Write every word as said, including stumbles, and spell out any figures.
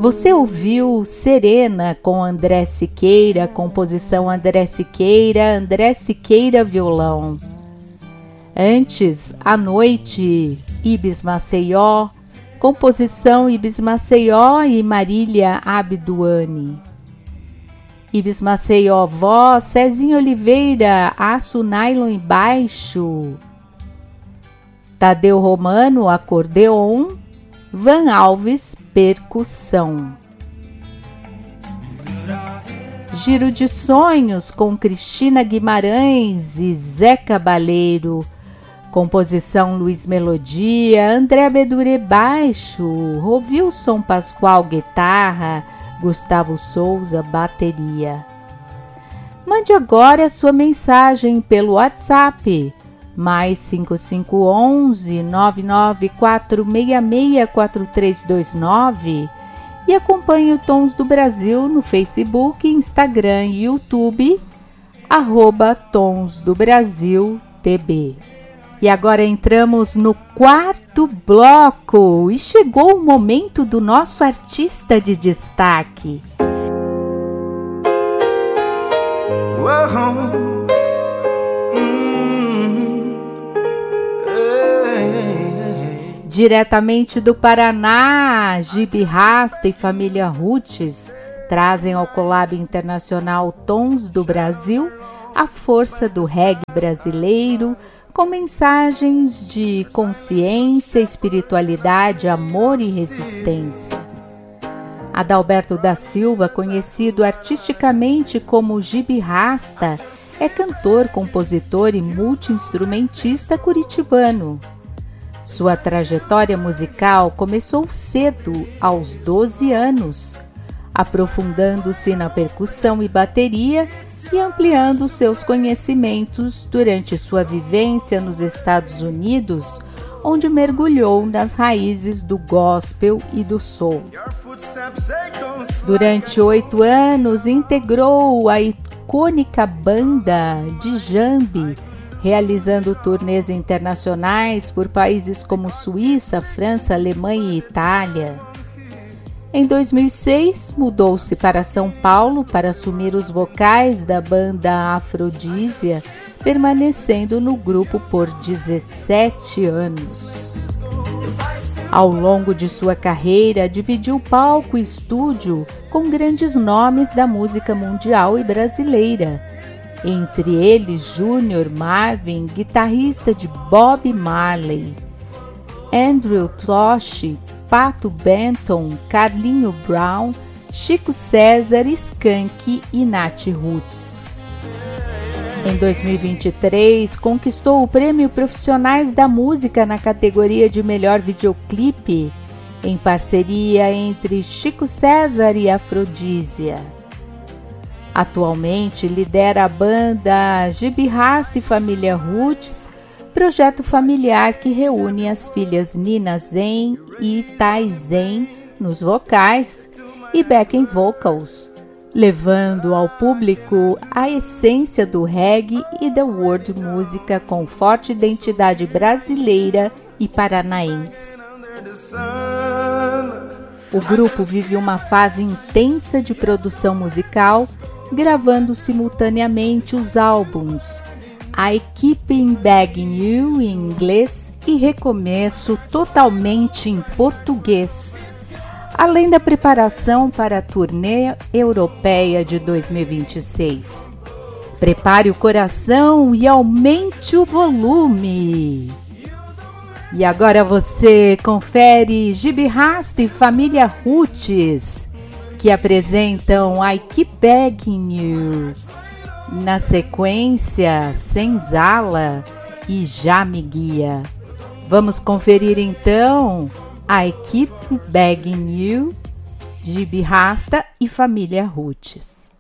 Você ouviu Serena com André Siqueira, composição André Siqueira, André Siqueira violão. Antes, À Noite, Ibis Maceió, composição Ibis Maceió e Marília Abduani. Ibis Maceió, voz, Cezinha Oliveira, aço nylon e baixo. Tadeu Romano, acordeon. Van Alves, percussão. Giro de Sonhos com Cristina Guimarães e Zé Cabaleiro, composição Luiz Melodia, André Bedure baixo, Rovilson Pascoal guitarra, Gustavo Souza bateria. Mande agora sua mensagem pelo WhatsApp mais cinco cinco um um, nove nove quatro seis seis quatro três dois nove e acompanhe o Tons do Brasil no Facebook, Instagram e YouTube, arroba Tons do Brasil T B. E agora entramos no quarto bloco e chegou o momento do nosso artista de destaque. Uou. Diretamente do Paraná, Gibi Rasta e família Roots trazem ao Collab Internacional Tons do Brasil a força do reggae brasileiro, com mensagens de consciência, espiritualidade, amor e resistência. Adalberto da Silva, conhecido artisticamente como Gibi Rasta, é cantor, compositor e multi-instrumentista curitibano. Sua trajetória musical começou cedo, aos doze anos, aprofundando-se na percussão e bateria e ampliando seus conhecimentos durante sua vivência nos Estados Unidos, onde mergulhou nas raízes do gospel e do soul. Durante oito anos, integrou a icônica banda Djambi, realizando turnês internacionais por países como Suíça, França, Alemanha e Itália. Em dois mil e seis, mudou-se para São Paulo para assumir os vocais da banda Afrodísia, permanecendo no grupo por dezessete anos. Ao longo de sua carreira, dividiu palco e estúdio com grandes nomes da música mundial e brasileira, entre eles Júnior Marvin, guitarrista de Bob Marley, Andrew Tosh, Pato Benton, Carlinho Brown, Chico César, Skank e Nath Roots. Em dois mil e vinte e três, conquistou o Prêmio Profissionais da Música na categoria de Melhor Videoclipe, em parceria entre Chico César e Afrodísia. Atualmente lidera a banda Gibi Rasta e família Roots, projeto familiar que reúne as filhas Nina Zen e Tai Zen nos vocais e backing vocals, levando ao público a essência do reggae e da world música com forte identidade brasileira e paranaense. O grupo vive uma fase intensa de produção musical, gravando simultaneamente os álbuns I Keep Begging You em inglês e Recomeço totalmente em português, além da preparação para a turnê europeia de dois mil e vinte e seis. Prepare o coração e aumente o volume! E agora você confere Gibi Rasta e família Roots, que apresentam I Keep Begging You. Na sequência, Senzala e Já Me Guia. Vamos conferir então I Keep Begging You, Gibi Rasta e família Roots.